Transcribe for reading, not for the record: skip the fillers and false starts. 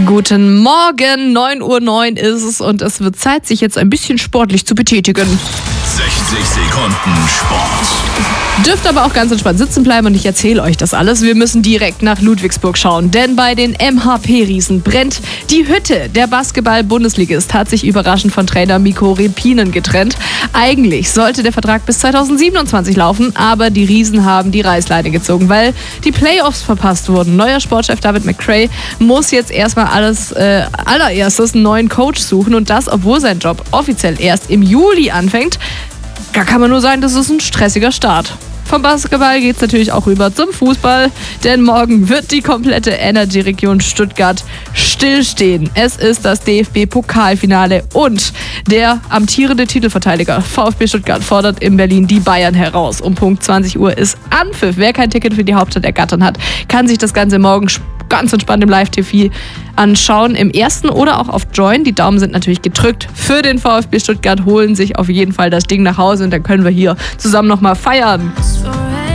Guten Morgen, 9:09 Uhr ist es und es wird Zeit, sich jetzt ein bisschen sportlich zu betätigen. 60 Sekunden Sport. Dürft aber auch ganz entspannt sitzen bleiben und ich erzähle euch das alles. Wir müssen direkt nach Ludwigsburg schauen, denn bei den MHP-Riesen brennt die Hütte. Der Basketball-Bundesligist hat sich überraschend von Trainer Mikko Repinen getrennt. Eigentlich sollte der Vertrag bis 2027 laufen, aber die Riesen haben die Reißleine gezogen, weil die Playoffs verpasst wurden. Neuer Sportchef David McCray muss jetzt erstmal allererstes einen neuen Coach suchen und das, obwohl sein Job offiziell erst im Juli anfängt. Da kann man nur sagen, das ist ein stressiger Start. Vom Basketball geht es natürlich auch rüber zum Fußball, denn morgen wird die komplette Energy-Region Stuttgart stillstehen. Es ist das DFB-Pokalfinale und der amtierende Titelverteidiger VfB Stuttgart fordert in Berlin die Bayern heraus. Um Punkt 20 Uhr ist Anpfiff. Wer kein Ticket für die Hauptstadt ergattern hat, kann sich das Ganze morgen ganz entspannt im Live-TV anschauen, im ersten oder auch auf Join. Die Daumen sind natürlich gedrückt für den VfB Stuttgart, holen sich auf jeden Fall das Ding nach Hause und dann können wir hier zusammen nochmal feiern.